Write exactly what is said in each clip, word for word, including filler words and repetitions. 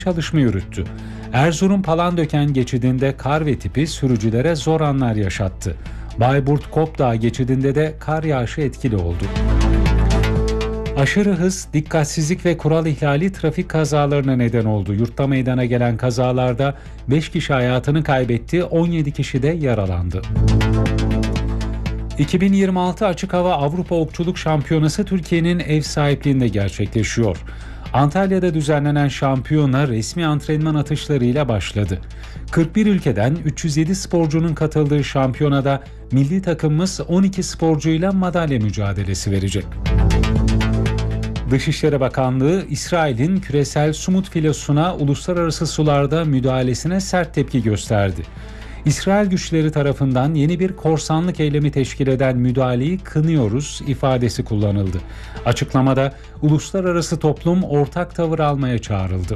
çalışma yürüttü. Erzurum Palandöken geçidinde kar ve tipi sürücülere zor anlar yaşattı. Bayburt-Kopdağ geçidinde de kar yağışı etkili oldu. Aşırı hız, dikkatsizlik ve kural ihlali trafik kazalarına neden oldu. Yurtta meydana gelen kazalarda beş kişi hayatını kaybetti, on yedi kişi de yaralandı. iki bin yirmi altı Açık Hava Avrupa Okçuluk Şampiyonası Türkiye'nin ev sahipliğinde gerçekleşiyor. Antalya'da düzenlenen şampiyona resmi antrenman atışlarıyla başladı. kırk bir ülkeden üç yüz yedi sporcunun katıldığı şampiyonada milli takımımız on iki sporcuyla madalya mücadelesi verecek. Dışişleri Bakanlığı, İsrail'in küresel Sumut filosuna uluslararası sularda müdahalesine sert tepki gösterdi. İsrail güçleri tarafından yeni bir korsanlık eylemi teşkil eden müdahaleyi kınıyoruz ifadesi kullanıldı. Açıklamada uluslararası toplum ortak tavır almaya çağrıldı.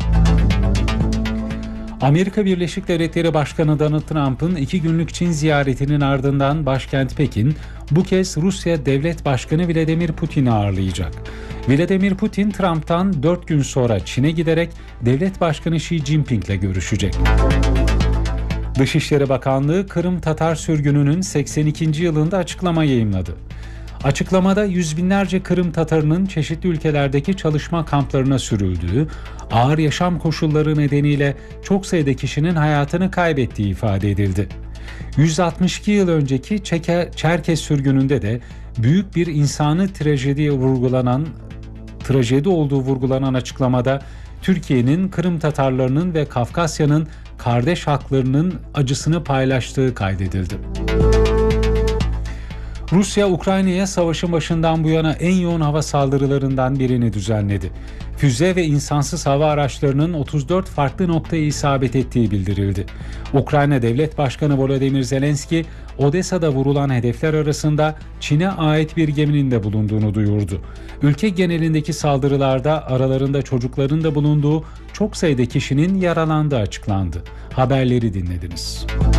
Amerika Birleşik Devletleri Başkanı Donald Trump'ın iki günlük Çin ziyaretinin ardından başkent Pekin bu kez Rusya Devlet Başkanı Vladimir Putin'i ağırlayacak. Vladimir Putin, Trump'tan dört gün sonra Çin'e giderek Devlet Başkanı Xi Jinping'le görüşecek. Dışişleri Bakanlığı, Kırım Tatar sürgününün seksen ikinci yılında açıklama yayımladı. Açıklamada yüz binlerce Kırım Tatarının çeşitli ülkelerdeki çalışma kamplarına sürüldüğü, ağır yaşam koşulları nedeniyle çok sayıda kişinin hayatını kaybettiği ifade edildi. yüz altmış iki yıl önceki Çeke, Çerkes sürgününde de büyük bir insani trajediye vurgulanan, trajedi olduğu vurgulanan açıklamada Türkiye'nin Kırım Tatarlarının ve Kafkasya'nın kardeş haklarının acısını paylaştığı kaydedildi. Rusya, Ukrayna'ya savaşın başından bu yana en yoğun hava saldırılarından birini düzenledi. Füze ve insansız hava araçlarının otuz dört farklı noktaya isabet ettiği bildirildi. Ukrayna Devlet Başkanı Volodymyr Zelenski, Odessa'da vurulan hedefler arasında Çin'e ait bir geminin de bulunduğunu duyurdu. Ülke genelindeki saldırılarda aralarında çocukların da bulunduğu çok sayıda kişinin yaralandığı açıklandı. Haberleri dinlediniz.